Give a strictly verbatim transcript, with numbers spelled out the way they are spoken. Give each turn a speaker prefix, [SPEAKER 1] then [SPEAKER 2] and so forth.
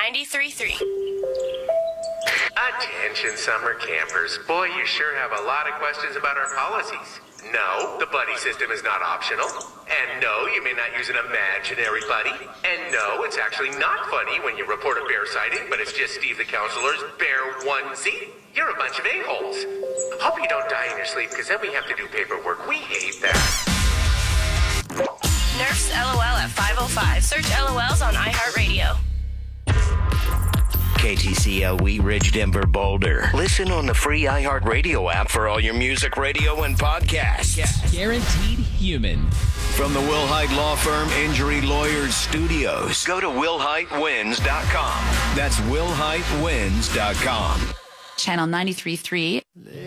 [SPEAKER 1] ninety-three point three.
[SPEAKER 2] Attention summer campers. Boy, you sure have a lot of questions about our policies. No, the buddy system is not optional. And no, you may not use an imaginary buddy. And no, it's actually not funny when you report a bear sighting, but it's just Steve the Counselor's bear onesie. You're a bunch of a-holes. Hope you don't die in your sleep, because then we have to do paperwork. We hate that.
[SPEAKER 1] Nerf's LOL at five oh five. Search L O Ls on iHeartRadio.
[SPEAKER 3] K T C L Wheat Ridge, Denver, Boulder. Listen on the free iHeartRadio app for all your music, radio, and podcasts.
[SPEAKER 4] Guaranteed human.
[SPEAKER 3] From the Will Hite Law Firm Injury Lawyers Studios, go to will hite wins dot com. That's will hite wins dot com.
[SPEAKER 5] Channel ninety-three point three.